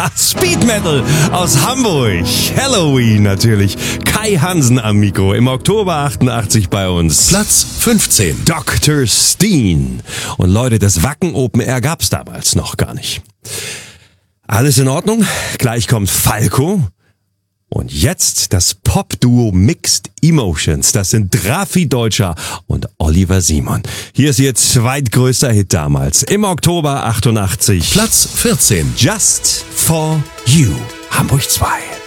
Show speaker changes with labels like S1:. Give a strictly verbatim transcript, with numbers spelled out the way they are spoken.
S1: Speed Metal aus Hamburg. Halloween natürlich. Kai Hansen am Mikro. Im Oktober achtundachtzig bei uns.
S2: Platz fünfzehn.
S1: Doktor Steen. Und Leute, das Wacken Open Air gab's damals noch gar nicht. Alles in Ordnung? Gleich kommt Falco. Und jetzt das Pop-Duo Mixed Emotions. Das sind Drafi Deutscher und Oliver Simon. Hier ist ihr zweitgrößter Hit damals. Im Oktober achtundachtzig.
S2: Platz vierzehn.
S1: Just for You. Hamburg zwei.